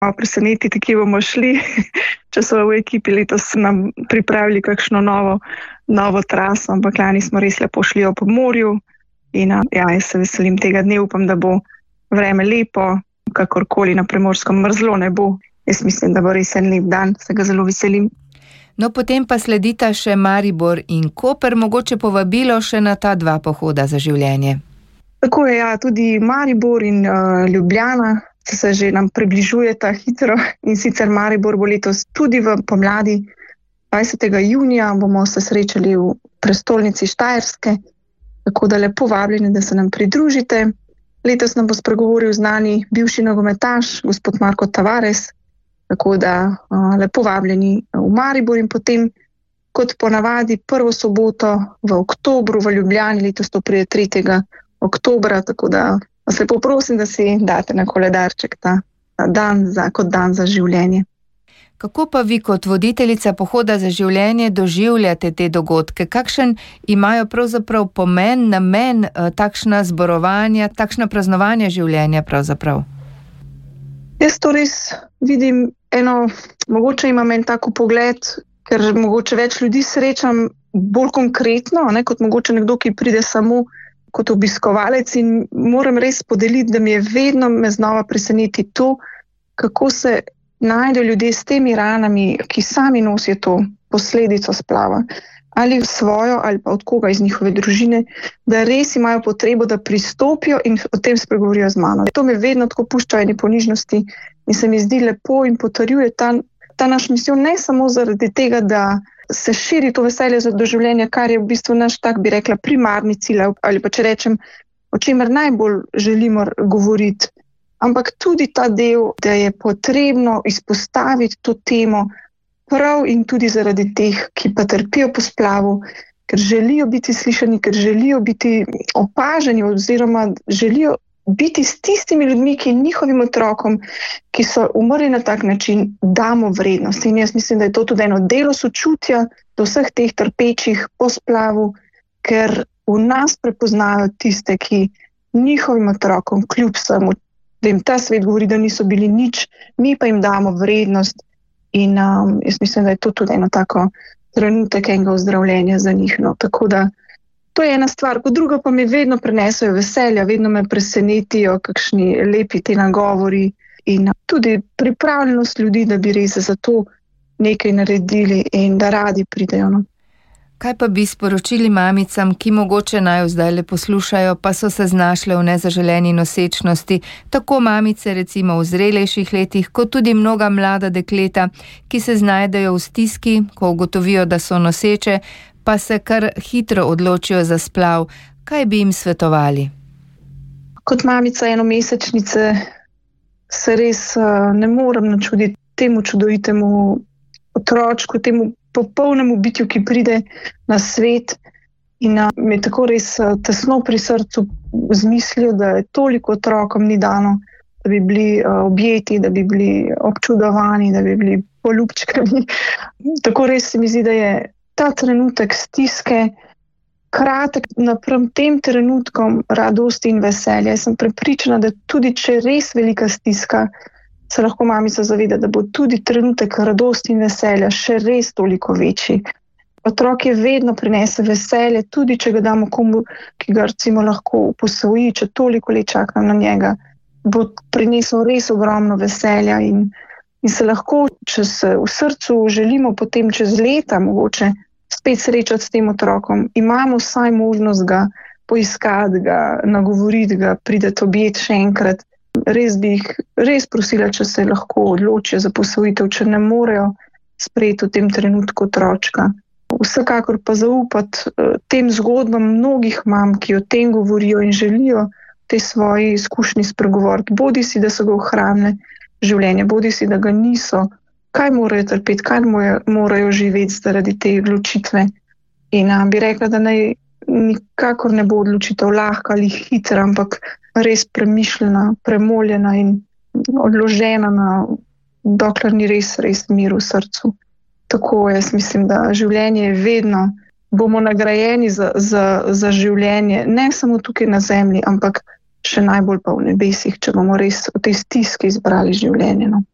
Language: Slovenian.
malo presenetiti, kje bomo šli. Če so v ekipi letos nam pripravili kakšno novo traso, ampak lani smo res lepo šli po morju in jaz se veselim tega dne, upam, da bo vreme lepo, kakorkoli na Primorskem mrzlo ne bo. Jaz mislim, da bo res en lep dan, se ga zelo veselim. No, potem pa sledita še Maribor in Koper, mogoče povabilo še na ta 2 pohoda za življenje. Tako je, tudi Maribor in Ljubljana se že nam približujeta hitro in sicer Maribor bo letos tudi v pomladi. 20. junija bomo se srečali v prestolnici Štajerske, tako da lepo vabljeni, da se nam pridružite. Letos nam bo spregovoril znani bivši nogometaš, gospod Marko Tavares, tako da lepo vabljeni v Maribor in potem, kot ponavadi, prvo soboto v oktobru v Ljubljani, letos to pride 3. oktobra, tako da vas lepo prosim, da si date na koledarček ta dan kot dan za življenje. Kako pa vi kot voditeljica pohoda za življenje doživljate te dogodke? Kakšen imajo pravzaprav pomen, namen takšna zborovanja, takšna praznovanja življenja pravzaprav? Jaz to res vidim mogoče imam en tako pogled, ker mogoče več ljudi srečam bolj konkretno, kot mogoče nekdo, ki pride samo kot obiskovalec in moram res podeliti, da mi je vedno me znova preseneti to, kako se najdejo ljudje s temi ranami, ki sami nosijo to posledico splava, ali svojo ali pa od koga iz njihove družine, da res imajo potrebo, da pristopijo in o tem spregovorijo z mano. To me vedno tako pušča ene ponižnosti in se mi zdi lepo in potrjuje ta naš misijon, ne samo zaradi tega, da se širi to veselje za doživljenje, kar je v bistvu naš, tak bi rekla, primarni cilj, ali pa če rečem, o čemer najbolj želimo govoriti. Ampak tudi ta del, da je potrebno izpostaviti to temo prav in tudi zaradi teh, ki pa trpijo po splavu, ker želijo biti slišani, ker želijo biti opaženi oziroma želijo biti s tistimi ljudmi, ki njihovim otrokom, ki so umrli na tak način, damo vrednost. In jaz mislim, da je to tudi eno delo sočutja do vseh teh trpečih po splavu, ker v nas prepoznajo tiste, ki njihovim otrokom kljub vsemu, da jim ta svet govori, da niso bili nič, mi pa jim damo vrednost. In jaz mislim, da je to tudi eno tako trenutek enega ozdravljenja za njih. Tako da to je ena stvar. Kot druga pa mi vedno prinesajo veselja, vedno me presenetijo kakšni lepi te nagovori in tudi pripravljenost ljudi, da bi res za to nekaj naredili in da radi pridejo. Kaj pa bi sporočili mamicam, ki mogoče naj zdajle poslušajo, pa so se znašle v nezaželeni nosečnosti, tako mamice recimo v zrelejših letih, kot tudi mnoga mlada dekleta, ki se znajdejo v stiski, ko ugotovijo, da so noseče, pa se kar hitro odločijo za splav. Kaj bi jim svetovali? Kot mamica enomesečnice se res ne morem načuditi temu čudovitemu otročku, temu popolnemu bitju, ki pride na svet in mi je tako res tesno pri srcu z mislijo, da je toliko otrokom ni dano, da bi bili objeti, da bi bili občudovani, da bi bili poljubčkani. Tako res se mi zdi, da je ta trenutek stiske kratek napram tem trenutkom radosti in veselja. Jaz sem prepričana, da tudi če je res velika stiska, se lahko mamica zaveda, da bo tudi trenutek radosti in veselja še res toliko večji. Otrok je vedno prinese veselje, tudi če ga damo komu, ki ga recimo lahko posvoji, če toliko let čakam na njega, bo prinesel res ogromno veselja in se lahko, če se v srcu želimo potem čez leta mogoče spet srečati s tem otrokom, imamo vsaj možnost ga poiskati, ga nagovoriti, ga prideti objeti še enkrat. Res bi jih prosila, če se lahko odločijo za posvojitev, če ne morejo sprejeti v tem trenutku otročka. Vsekakor pa zaupati tem zgodbam mnogih mam, ki o tem govorijo in želijo te svoje izkušnje spregovoriti. Bodi si, da so ga ohranile življenje, bodi si, da ga niso. Kaj morajo trpeti, kaj morajo živeti zaradi te odločitve. In bi rekla, da nikakor ne bo odločitev lahka ali hitra, ampak res premišljena, premoljena in odložena dokler ni res mir v srcu. Tako jaz mislim, da življenje je vedno, bomo nagrajeni za življenje, ne samo tukaj na zemlji, ampak še najbolj pa v nebesih, če bomo res v tej stiski izbrali življenje.